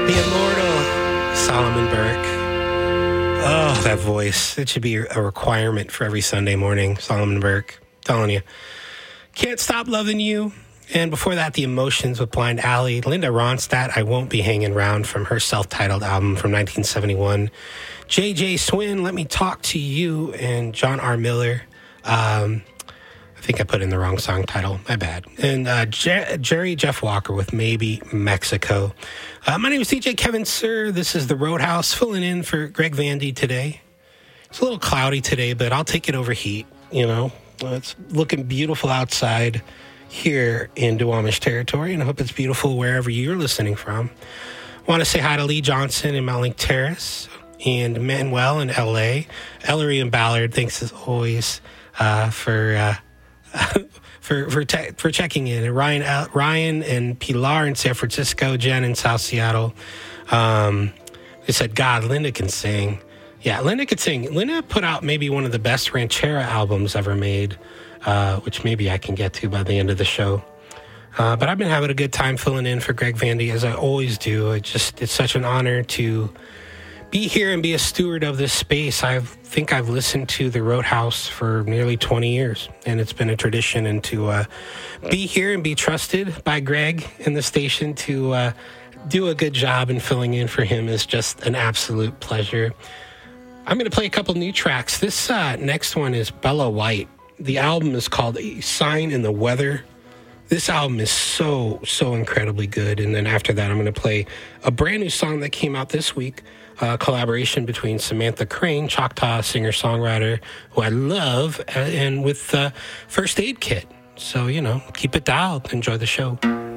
The immortal Solomon Burke. Oh, that voice. It should be a requirement for every Sunday morning. Solomon Burke. I'm telling you. Can't Stop Loving You. And before that, The Emotions with Blind Alley. Linda Ronstadt, I Won't Be Hanging Around from her self-titled album from 1971. J.J. Swin, Let Me Talk to You. And John R. Miller. I think I put in the wrong song title. My bad. And Jerry Jeff Walker with Maybe Mexico. My name is DJ Kevin Sir. This is the Roadhouse, filling in for Greg Vandy today. It's a little cloudy today, but I'll take it over heat, you know. It's looking beautiful outside here in Duwamish territory, and I hope it's beautiful wherever you're listening from. I want to say hi to Lee Johnson in Mount Link Terrace and Manuel in L.A. Ellery and Ballard, thanks as always for checking in. And Ryan and Pilar in San Francisco, Jen in South Seattle. They said, God, Linda can sing. Yeah, Linda could sing. Linda put out maybe one of the best ranchera albums ever made, which maybe I can get to by the end of the show. But I've been having a good time filling in for Greg Vandy, as I always do. It's such an honor to be here and be a steward of this space. I think I've listened to the Roadhouse for nearly 20 years, and it's been a tradition. And to be here and be trusted by Greg in the station to do a good job in filling in for him is just an absolute pleasure. I'm going to play a couple new tracks. This next one is Bella White. The album is called A Sign in the Weather. This album is so incredibly good. And then after that, I'm going to play a brand new song that came out this week, a collaboration between Samantha Crane, Choctaw singer-songwriter, who I love, and with First Aid Kit. So, you know, keep it dialed. Enjoy the show.